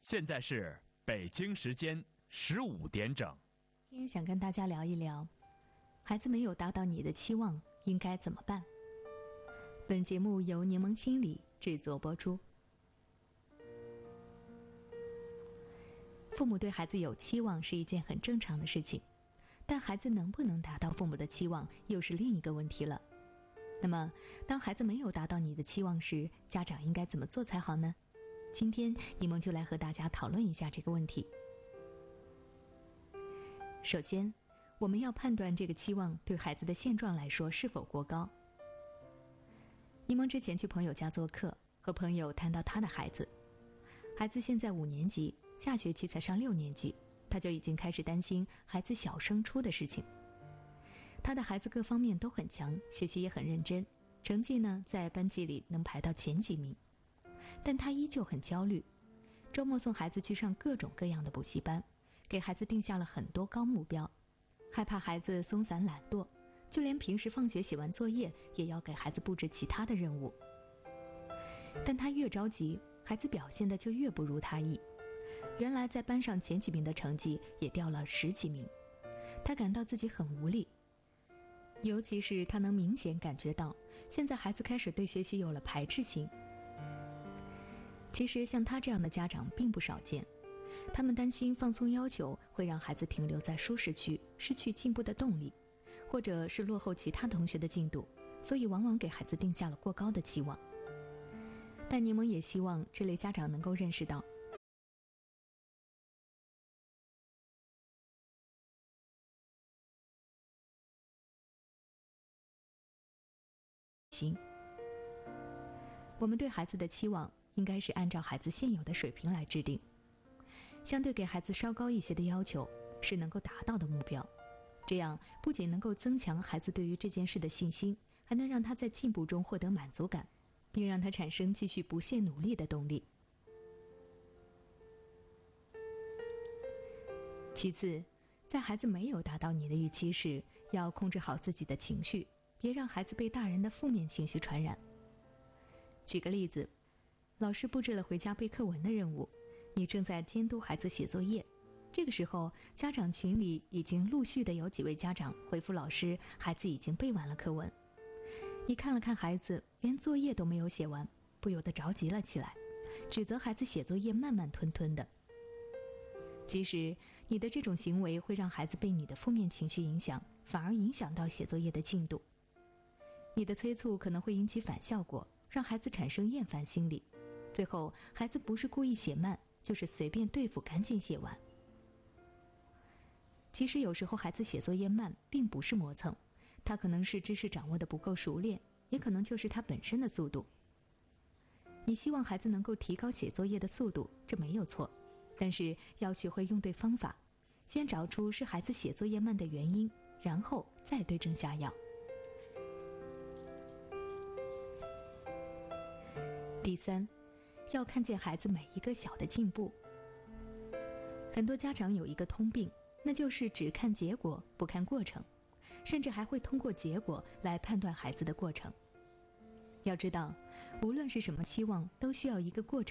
现在是北京时间15点整。 今天想跟大家聊一聊，孩子没有达到你的期望，应该怎么办？本节目由柠檬心理制作播出。父母对孩子有期望是一件很正常的事情，但孩子能不能达到父母的期望，又是另一个问题了。那么，当孩子没有达到你的期望时，家长应该怎么做才好呢？今天柠檬就来和大家讨论一下这个问题。首先，我们要判断这个期望对孩子的现状来说是否过高。柠檬之前去朋友家做客，和朋友谈到他的孩子现在5年级，下学期才上6年级，他就已经开始担心孩子小升初的事情。他的孩子各方面都很强，学习也很认真，成绩呢在班级里能排到前几名，但他依旧很焦虑。周末送孩子去上各种各样的补习班，给孩子定下了很多高目标，害怕孩子松散懒惰，就连平时放学写完作业也要给孩子布置其他的任务。但他越着急，孩子表现的就越不如他意。原来在班上前几名的成绩也掉了10几名，他感到自己很无力。尤其是他能明显感觉到，现在孩子开始对学习有了排斥心。其实像他这样的家长并不少见，他们担心放松要求会让孩子停留在舒适区，失去进步的动力，或者是落后其他同学的进度，所以往往给孩子定下了过高的期望。但柠檬也希望这类家长能够认识到，我们对孩子的期望应该是按照孩子现有的水平来制定，相对给孩子稍高一些的要求是能够达到的目标，这样不仅能够增强孩子对于这件事的信心，还能让他在进步中获得满足感，并让他产生继续不懈努力的动力。其次，在孩子没有达到你的预期时，要控制好自己的情绪，别让孩子被大人的负面情绪传染。举个例子，老师布置了回家背课文的任务，你正在监督孩子写作业，这个时候家长群里已经陆续的有几位家长回复老师，孩子已经背完了课文。你看了看孩子，连作业都没有写完，不由得着急了起来，指责孩子写作业慢慢吞吞的。其实你的这种行为会让孩子被你的负面情绪影响，反而影响到写作业的进度。你的催促可能会引起反效果，让孩子产生厌烦心理，最后孩子不是故意写慢，就是随便对付赶紧写完。其实有时候孩子写作业慢并不是磨蹭，他可能是知识掌握的不够熟练，也可能就是他本身的速度。你希望孩子能够提高写作业的速度，这没有错，但是要学会用对方法，先找出是孩子写作业慢的原因，然后再对症下药。第三，要看见孩子每一个小的进步。很多家长有一个通病，那就是只看结果不看过程，甚至还会通过结果来判断孩子的过程。要知道，无论是什么期望，都需要一个过程